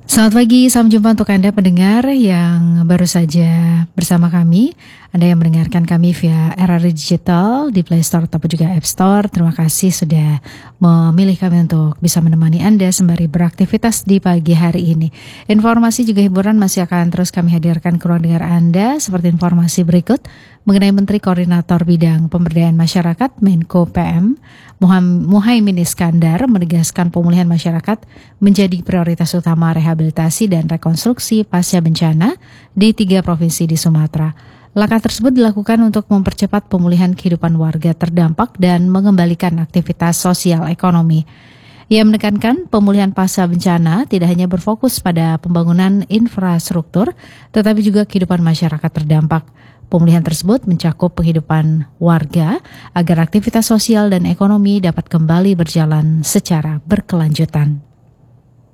Selamat pagi, salam jumpa untuk Anda pendengar yang baru saja bersama kami. Anda yang mendengarkan kami via era digital di Play Store ataupun juga App Store. Terima kasih sudah memilih kami untuk bisa menemani Anda sembari beraktivitas di pagi hari ini. Informasi juga hiburan masih akan terus kami hadirkan ke ruang dengar Anda seperti informasi berikut mengenai Menteri Koordinator Bidang Pemberdayaan Masyarakat Menko PM Muhaimin Iskandar menegaskan pemulihan masyarakat menjadi prioritas utama rehabilitasi dan rekonstruksi pasca bencana di 3 provinsi di Sumatera. Langkah tersebut dilakukan untuk mempercepat pemulihan kehidupan warga terdampak dan mengembalikan aktivitas sosial ekonomi. Ia menekankan pemulihan pasca bencana tidak hanya berfokus pada pembangunan infrastruktur, tetapi juga kehidupan masyarakat terdampak. Pemulihan tersebut mencakup penghidupan warga agar aktivitas sosial dan ekonomi dapat kembali berjalan secara berkelanjutan.